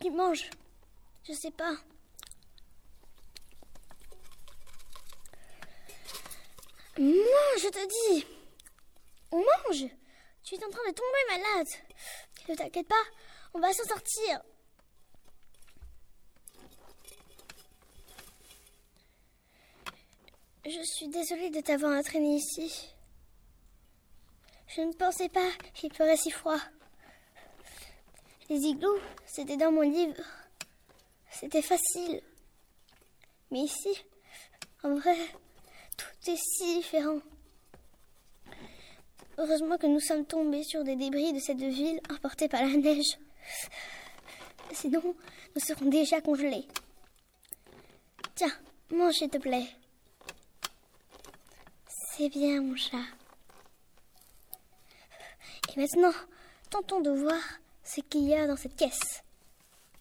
Allez, mange. Je sais pas. Mange, je te dis. Mange. Tu es en train de tomber malade. Ne t'inquiète pas, on va s'en sortir. Je suis désolée de t'avoir entraîné ici. Je ne pensais pas qu'il ferait si froid. Les igloos, c'était dans mon livre. C'était facile. Mais ici, en vrai, tout est si différent. Heureusement que nous sommes tombés sur des débris de cette ville emportés par la neige. Sinon, nous serons déjà congelés. Tiens, mange s'il te plaît. C'est bien, mon chat. Et maintenant, tentons de voir ce qu'il y a dans cette caisse.